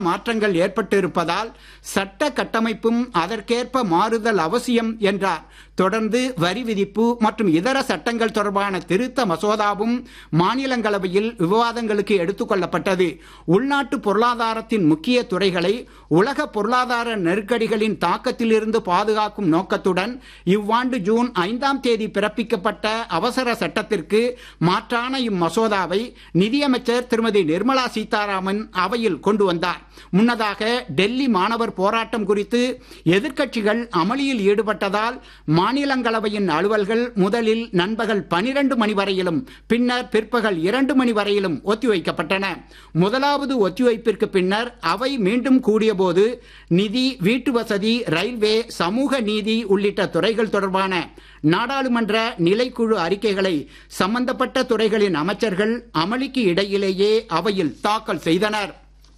மாற்றங்கள் ஏற்பட்டிருப்பதால் சட்ட கட்டமைப்பும் அதற்கேற்ப மாறுதல் அவசியம் என்றார். தொடர்ந்து வரி விதிப்பு மற்றும் இதர சட்டங்கள் தொடர்பான திருத்த மசோதாவும் மாநிலங்களவையில் விவாதங்களுக்கு எடுத்துக் கொள்ளப்பட்டது. உள்நாட்டு பொருளாதாரத்தின் முக்கிய துறைகளை உலக பொருளாதார நெருக்கடிகளின் தாக்கத்திலிருந்து பாதுகாக்கும் நோக்கத்துடன் இவ்வாண்டு ஜூன் 5ஆம் தேதி பிறப்பிக்கப்பட்ட அவசர சட்டத்திற்கு மாற்றான இம்மசோதாவை நிதியமைச்சர் திருமதி நிர்மலா சீதாராமன் அவையில் கொண்டு வந்தார். முன்னதாக டெல்லி மாணவர் போராட்டம் குறித்து எதிர்க்கட்சிகள் அமளியில் ஈடுபட்டதால் மாநிலங்களவையின் அலுவல்கள் முதலில் நண்பகல் 12 மணி வரையிலும் பின்னர் பிற்பகல் 2 மணி வரையிலும் ஒத்திவைக்கப்பட்டன. முதலாவது ஒத்திவைப்பிற்கு பின்னர் அவை மீண்டும் கூடியபோது நிதி, வீட்டு வசதி, ரயில்வே, சமூக நீதி உள்ளிட்ட துறைகள் தொடர்பான நாடாளுமன்ற நிலைக்குழு அறிக்கைகளை சம்பந்தப்பட்ட துறைகளின் அமைச்சர்கள் அமளிக்கு இடையிலேயே அவையில் தாக்கல் செய்தனர்.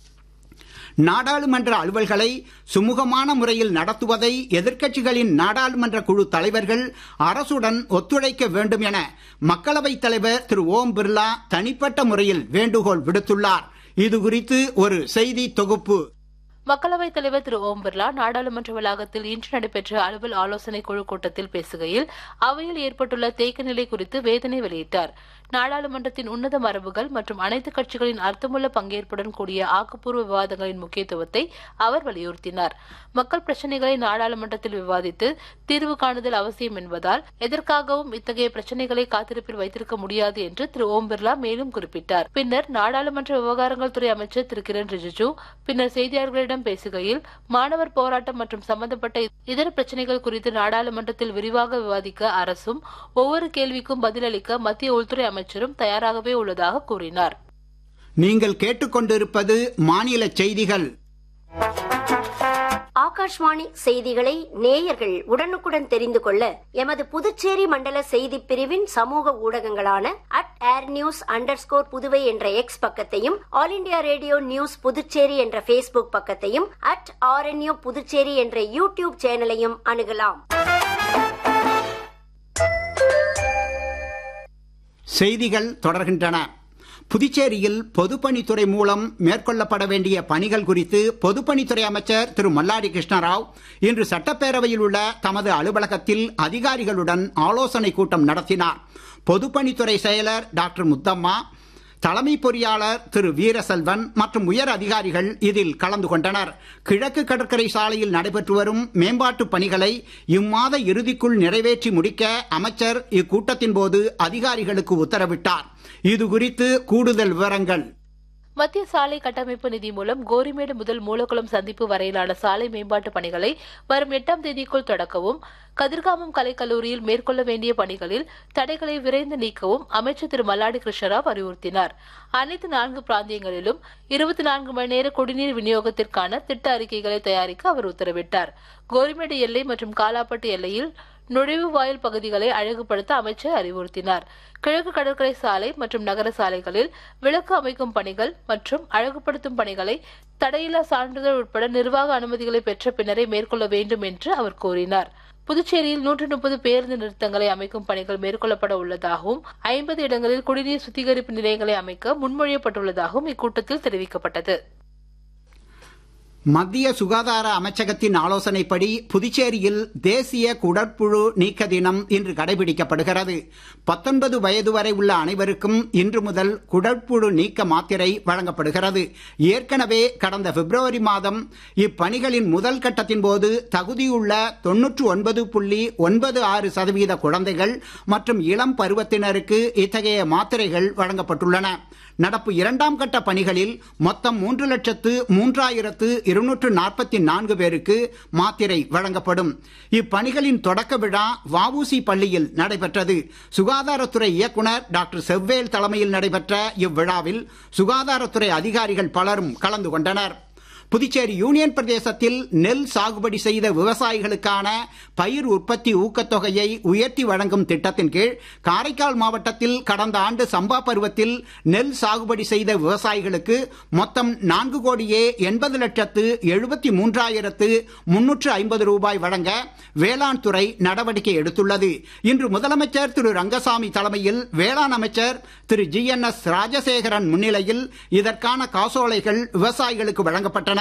நாடாளுமன்ற அலுவல்களை சுமூகமான முறையில் நடத்துவதை எதிர்க்கட்சிகளின் நாடாளுமன்ற குழு தலைவர்கள் அரசுடன் ஒத்துழைக்க வேண்டும் என மக்களவைத் தலைவர் திரு ஓம் பிர்லா தனிப்பட்ட முறையில் வேண்டுகோள் விடுத்துள்ளார். இது குறித்து ஒரு செய்தி தொகுப்பு. மக்களவைத் தலைவர் திரு ஓம் பிர்லா நாடாளுமன்ற வளாகத்தில் இன்று நடைபெற்ற அலுவல் ஆலோசனை குழு கூட்டத்தில் பேசுகையில் அவையில் ஏற்பட்டுள்ள தேக்க நிலை குறித்து வேதனை வெளியிட்டார். நாடாளுமன்றத்தின் உன்னத மரபுகள் மற்றும் அனைத்து கட்சிகளின் அர்த்தமுள்ள பங்கேற்புடன் கூடிய ஆக்கப்பூர்வ விவாதங்களின் முக்கியத்துவத்தை அவர் வலியுறுத்தினார். மக்கள் பிரச்சினைகளை நாடாளுமன்றத்தில் விவாதித்து தீர்வு காணுதல் அவசியம் என்பதால் எதற்காகவும் இத்தகைய பிரச்சினைகளை காத்திருப்பில் வைத்திருக்க முடியாது என்று திரு ஓம் பிர்லா மேலும் குறிப்பிட்டார். பின்னர் நாடாளுமன்ற விவகாரங்கள் துறை அமைச்சர் திரு கிரண் ரிஜிஜு பின்னர் செய்தியாளர்களிடம் பேசுகையில் மாணவர் போராட்டம் மற்றும் சம்பந்தப்பட்ட இதர பிரச்சினைகள் குறித்து நாடாளுமன்றத்தில் விரிவாக விவாதிக்க அரசும் ஒவ்வொரு கேள்விக்கும் பதிலளிக்க மத்திய உள்துறை அமைச்சரும் தயாராகவே உள்ளதாக கூறினார். நீங்கள் கேட்டுக்கொண்டிருப்பது மாநில செய்திகள். ஆகாஷ்வாணி செய்திகளை நேயர்கள் உடனுக்குடன் தெரிந்து கொள்ள எமது புதுச்சேரி மண்டல செய்தி பிரிவின் சமூக ஊடகங்களான @airnews_புதுவை என்ற எக்ஸ் பக்கத்தையும், all India radio news Puducherry என்ற பேஸ்புக் பக்கத்தையும், @RNU புதுச்சேரி என்ற யூடியூப் சேனலையும் அணுகலாம். செய்திகள் தொடர்கின்றன. புதுச்சேரியில் பொதுப்பணித்துறை மூலம் மேற்கொள்ளப்பட வேண்டிய பணிகள் குறித்து பொதுப்பணித்துறை அமைச்சர் திரு மல்லாடி கிருஷ்ணராவ் இன்று சட்டப்பேரவையில் உள்ள தமது அலுவலகத்தில் அதிகாரிகளுடன் ஆலோசனை கூட்டம் நடத்தினார். பொதுப்பணித்துறை செயலர் டாக்டர் முத்தம்மா, தலைமை பொறியாளர் திரு வீரசெல்வன் மற்றும் உயர் அதிகாரிகள் இதில் கலந்து கொண்டனர். கிழக்கு கடற்கரை சாலையில் நடைபெற்று வரும் மேம்பாட்டு பணிகளை இம்மாத இறுதிக்குள் நிறைவேற்றி முடிக்க அமைச்சர் இக்கூட்டத்தின் போது அதிகாரிகளுக்கு உத்தரவிட்டார். இது குறித்து கூடுதல் விவரங்கள். மத்திய சாலை கட்டமைப்பு நிதி மூலம் கோரிமேடு முதல் மூலக்குளம் சந்திப்பு வரையிலான சாலை மேம்பாட்டு பணிகளை வரும் 8ஆம் தேதிக்குள் தொடக்கவும், கதிர்காமம் கலைக்கல்லூரியில் மேற்கொள்ள வேண்டிய பணிகளில் தடைகளை விரைந்து நீக்கவும் அமைச்சர் திரு மல்லாடி கிருஷ்ணராவ் அறிவுறுத்தினார். அனைத்து 4 பிராந்தியங்களிலும் 24 மணி நேர குடிநீர் விநியோகத்திற்கான திட்ட அறிக்கைகளை தயாரிக்க அவர் உத்தரவிட்டார். கோரிமேடு எல்லை மற்றும் காலாப்பட்டு எல்லையில் நுழைவு வாயில் பகுதிகளை அழகுபடுத்த அமைச்சர் அறிவுறுத்தினார். கிழக்கு கடற்கரை சாலை மற்றும் நகர சாலைகளில் விளக்கு அமைக்கும் பணிகள் மற்றும் அழகுபடுத்தும் பணிகளை தடையில்லா சான்றிதழ் உட்பட நிர்வாக அனுமதிகளை பெற்ற பின்னரே மேற்கொள்ள வேண்டும் என்று அவர் கூறினார். புதுச்சேரியில் 130 பேருந்து நிறுத்தங்களை அமைக்கும் பணிகள் மேற்கொள்ளப்பட உள்ளதாகவும் 50 இடங்களில் குடிநீர் சுத்திகரிப்பு நிலையங்களை அமைக்க முன்மொழியப்பட்டுள்ளதாகவும் இக்கூட்டத்தில் தெரிவிக்கப்பட்டது. மத்திய சுகாதார அமைச்சகத்தின் ஆலோசனைப்படி புதுச்சேரியில் தேசிய குடற்புழு நீக்க தினம் இன்று கடைபிடிக்கப்படுகிறது. 19 வயது வரை உள்ள அனைவருக்கும் இன்று முதல் குடற்புழு நீக்க மாத்திரை வழங்கப்படுகிறது. ஏற்கனவே கடந்த பிப்ரவரி மாதம் இப்பணிகளின் முதல் கட்டத்தின் போது தகுதியுள்ள 99.96% குழந்தைகள் மற்றும் இளம் பருவத்தினருக்கு இத்தகைய மாத்திரைகள் வழங்கப்பட்டுள்ளன. நடப்பு 2ஆம் கட்ட பணிகளில் மொத்தம் 3,03,244 பேருக்கு மாத்திரை வழங்கப்படும். இப்பணிகளின் தொடக்க விழா வஉசி பள்ளியில் நடைபெற்றது. சுகாதாரத்துறை இயக்குனர் டாக்டர் செவ்வேல் தலைமையில் நடைபெற்ற இவ்விழாவில் சுகாதாரத்துறை அதிகாரிகள் பலரும் கலந்து கொண்டனர். புதுச்சேரி யூனியன் பிரதேசத்தில் நெல் சாகுபடி செய்த விவசாயிகளுக்கான பயிர் உற்பத்தி ஊக்கத்தொகையை உயர்த்தி வழங்கும் திட்டத்தின் கீழ் காரைக்கால் மாவட்டத்தில் கடந்த ஆண்டு சம்பா பருவத்தில் நெல் சாகுபடி செய்த விவசாயிகளுக்கு மொத்தம் 4,80,73,350 ரூபாய் வழங்க வேளாண் துறை நடவடிக்கை எடுத்துள்ளது. இன்று முதலமைச்சர் திரு ரங்கசாமி தலைமையில் வேளாண் அமைச்சர் திரு GNS ராஜசேகரன் முன்னிலையில் இதற்கான காசோலைகள் விவசாயிகளுக்கு வழங்கப்பட்டன.